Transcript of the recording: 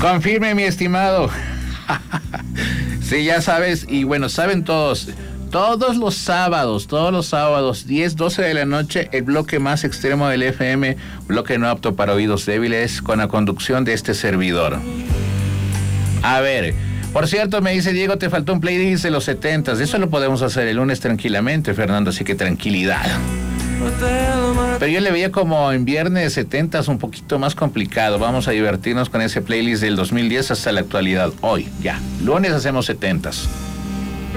Confirme, mi estimado. Sí, ya sabes, y bueno, saben todos los sábados, 10, 12 de la noche, el bloque más extremo del FM, bloque no apto para oídos débiles, con la conducción de este servidor. A ver, por cierto, me dice Diego, te faltó un playlist de los 70s. Eso lo podemos hacer el lunes tranquilamente, Fernando, así que tranquilidad. Pero yo le veía como en viernes 70s un poquito más complicado. Vamos a divertirnos con ese playlist del 2010 hasta la actualidad. Hoy, ya. Lunes hacemos 70s.